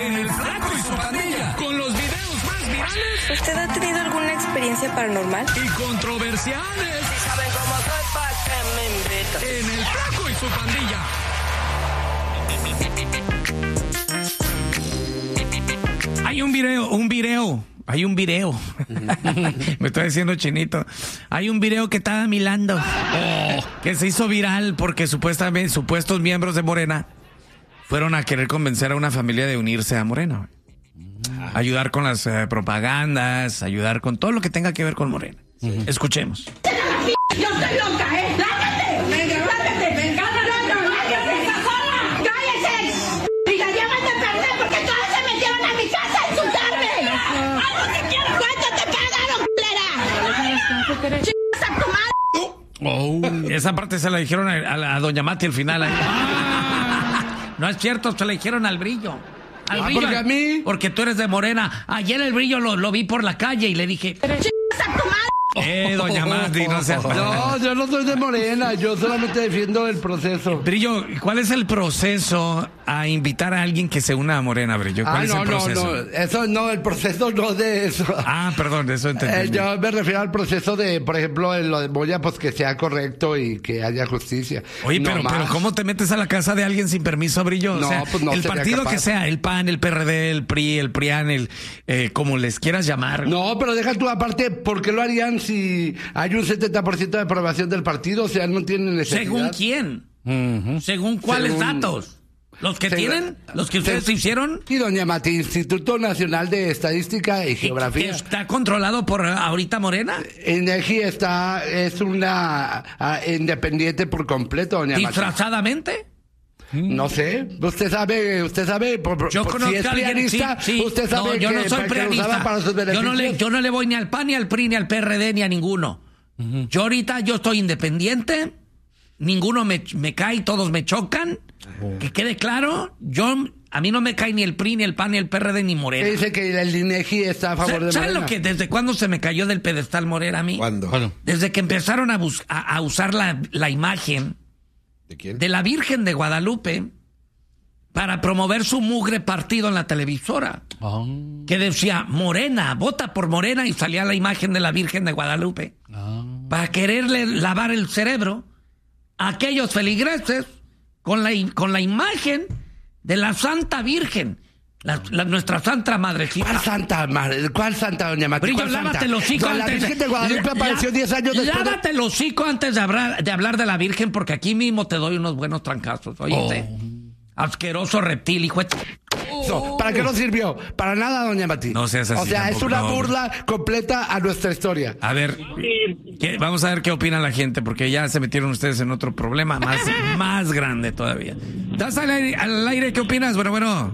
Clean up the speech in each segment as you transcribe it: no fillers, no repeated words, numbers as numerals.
en El Flaco y su Pandilla, con los videos más virales. ¿Usted ha tenido alguna experiencia paranormal? Y controversiales. Si saben cómo soy, ¿pa' qué me invitan? En El Flaco y su Pandilla. Hay un video. Me estoy diciendo chinito. Hay un video que está milando. Que se hizo viral porque supuestos miembros de Morena fueron a querer convencer a una familia de unirse a Morena. Ayudar con las propagandas, ayudar con todo lo que tenga que ver con Morena. Escuchemos. Yo estoy loca, ¿eh? ¡Lárgate! ¡Lárgate! ¡Venga, ¡cállese! Y la llaman de perder porque todos se metieron a mi casa a insultarme. ¡Algo que quiero! ¿Cuánto te pagaron, culera? ¡Chingas a tu madre! Esa parte se la dijeron a doña Mati al final. No es cierto, se la dijeron al Brillo. Porque a mí. Porque tú eres de Morena. Ayer el Brillo lo vi por la calle y le dije... ¡Chingas a tu madre! Doña Mati, no seas... No, yo no soy de Morena, yo solamente defiendo el proceso. Brillo, ¿cuál es el proceso a invitar a alguien que se una a Morena, Brillo? ¿Cuál es el proceso? El proceso no de eso. Perdón, eso entendí. Yo me refiero al proceso de, por ejemplo, en lo de Moya, pues que sea correcto y que haya justicia. Oye, pero ¿cómo te metes a la casa de alguien sin permiso, Brillo? No, o sea, pues no el partido capaz. que sea, el PAN, el PRD, el PRI, el PRIAN, como les quieras llamar. No, pero deja tú aparte, ¿por qué lo harían si hay un 70% de aprobación del partido? O sea, no tienen necesidad. ¿Según quién? ¿Según cuáles datos? ¿Los que tienen? ¿Los que ustedes hicieron? Y doña Mati, Instituto Nacional de Estadística y Geografía. ¿Que está controlado por ahorita Morena? INEGI es una independiente por completo, doña Mati. ¿Disfrazadamente? No sé, usted sabe, Yo conozco si es a alguien, prianista, sí. usted sabe no, yo no soy prianista. Para sus beneficios. Yo no le voy ni al PAN, ni al PRI, ni al PRD, ni a ninguno. Yo ahorita estoy independiente, ninguno me cae, todos me chocan. Que quede claro, a mí no me cae ni el PRI, ni el PAN, ni el PRD, ni Morena. Dice que el INEGI está a favor de ¿Sabes Morena? desde cuándo se me cayó del pedestal Morena a mí? ¿Cuándo? Desde que empezaron a usar la imagen ¿De quién? de la Virgen de Guadalupe para promover su mugre partido en la televisora. Que decía, Morena, vota por Morena, y salía la imagen de la Virgen de Guadalupe. Para quererle lavar el cerebro a aquellos feligreses con la imagen de la Santa Virgen. Nuestra Santa Madrecita. ¿Cuál Santa Madre? ¿Cuál Santa, doña Mati? Brillo, ¿Cuál lávate Santa? el hocico La antes. Virgen de Guadalupe apareció 10 años después. Lávate el hocico antes de hablar de la Virgen, porque aquí mismo te doy unos buenos trancazos. Oíste. Asqueroso reptil, hijo de... ¿Para qué nos sirvió? Para nada, doña Mati. No seas así. O sea, tampoco, es una no. burla completa a nuestra historia. A ver, vamos a ver qué opina la gente, porque ya se metieron ustedes en otro problema más grande todavía. ¿Estás al aire? ¿Qué opinas? Bueno.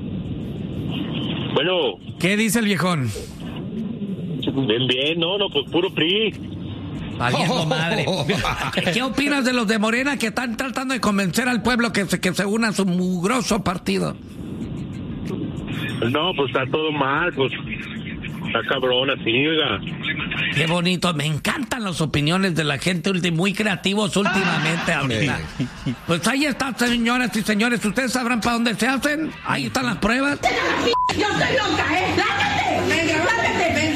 ¿Qué dice el viejón? Bien, no, pues puro PRI. Valiendo madre. ¿Qué opinas de los de Morena que están tratando de convencer al pueblo que se una a su mugroso partido? No, pues está todo mal, pues está cabrón así, oiga. Qué bonito, me encantan las opiniones de la gente, muy creativos últimamente ahorita. Pues ahí está, señoras y señores, ¿ustedes sabrán para dónde se hacen? Ahí están las pruebas. Yo estoy loca, ¿eh? ¡Lárgate! ¡Venga,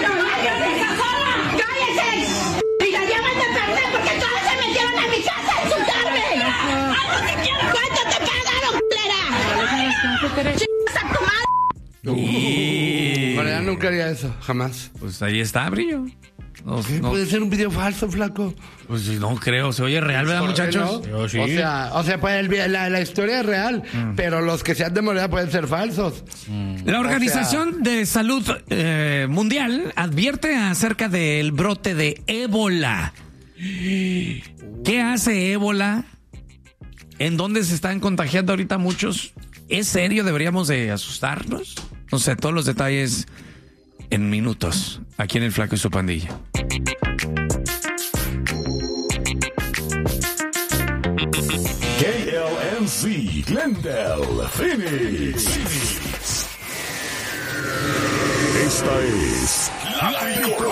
¡cállese! Y la llaman de perder porque todos se metieron a mi casa a insultarme. ¡Algo que quiero! ¿Cuánto te pagaron, culera? ¡Chingas a tu madre! Morena nunca haría eso, jamás. Pues ahí está, Brillo. No, ¿Puede ser un video falso, flaco? Pues no creo, se oye real, ¿verdad, muchachos? ¿No? Sí. O sea, pues la historia es real, pero los que sean de Morena pueden ser falsos. La Organización de Salud Mundial advierte acerca del brote de ébola. ¿Qué hace ébola? ¿En dónde se están contagiando ahorita muchos? ¿Es serio? ¿Deberíamos de asustarnos? No sé, todos los detalles en minutos, aquí en El Flaco y su Pandilla. KLMC, Glendale, Phoenix. Esta es La Tricolor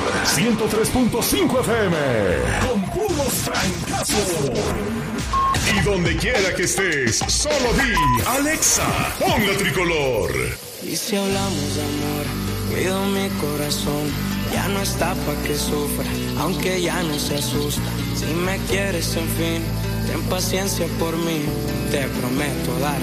103.5 FM con puros francazos. Y donde quiera que estés, solo di, Alexa, pon la tricolor. Y si hablamos de amor, cuido mi corazón. Ya no está pa' que sufra, aunque ya no se asusta. Si me quieres, en fin, ten paciencia por mí. Te prometo dar